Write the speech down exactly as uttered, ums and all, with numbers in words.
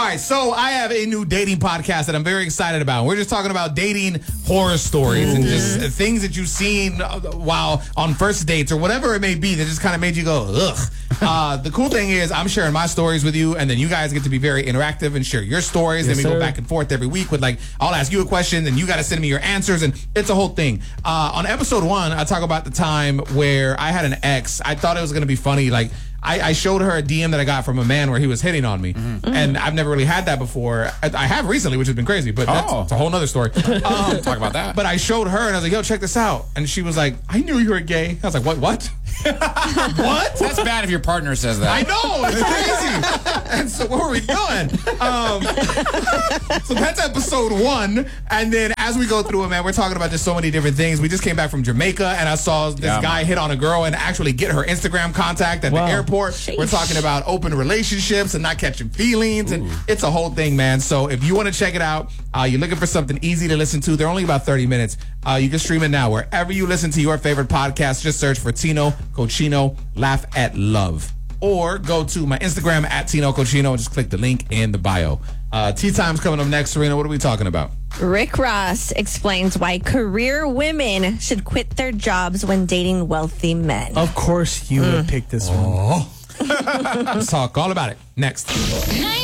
right, so I have a new dating podcast that I'm very excited about. We're just talking about dating horror stories mm-hmm. and just things that you've seen while on first dates or whatever it may be that just kind of made you go, ugh. Uh, the cool thing is I'm sharing my stories with you, and then you guys get to be very interactive and share your stories. Yes, then we sir. go back and forth every week with, like, I'll ask you a question, and you got to send me your answers, and it's a whole thing. Uh, on episode one, I talk about the time where I had an ex. I thought it was going to be funny, like, I, I showed her a D M that I got from a man where he was hitting on me. Mm-hmm. And I've never really had that before. I, I have recently, which has been crazy, but that's, oh. that's a whole nother story. Um, Talk about that. But I showed her, and I was like, yo, check this out. And she was like, I knew you were gay. I was like, what, what? What? That's bad if your partner says that. I know, it's crazy. And so what were we doing? Um, so that's episode one. And then as we go through it, man, we're talking about just so many different things. We just came back from Jamaica, and I saw this yeah, guy man. hit on a girl and actually get her Instagram contact at wow. the airport. Sheesh. We're talking about open relationships and not catching feelings. Ooh. And it's a whole thing, man. So if you want to check it out, uh, you're looking for something easy to listen to. They're only about thirty minutes. Uh, you can stream it now wherever you listen to your favorite podcast. Just search for Tino Cochino Laugh at Love, or go to my Instagram at Tino Cochino and just click the link in the bio. Uh, Tea Time's coming up next. Serena, what are we talking about? Rick Ross explains why career women should quit their jobs when dating wealthy men. Of course you mm. would pick this oh. one. Let's talk all about it next.